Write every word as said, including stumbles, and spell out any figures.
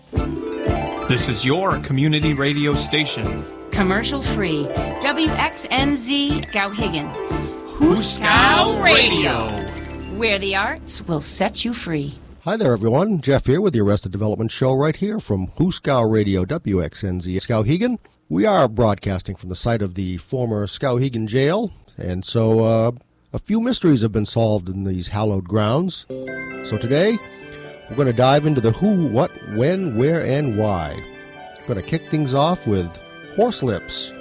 This is your community radio station. Commercial free. W X N Z Skowhegan. Huskow Radio. Where the arts will set you free. Hi there, everyone. Jeff here with the Arrested Development Show right here from Huskow Radio, W X N Z Skowhegan. We are broadcasting from the site of the former Skowhegan jail, and so uh, a few mysteries have been solved in these hallowed grounds. So today, we're going to dive into the who, what, when, where, and why. We're going to kick things off with Horselips.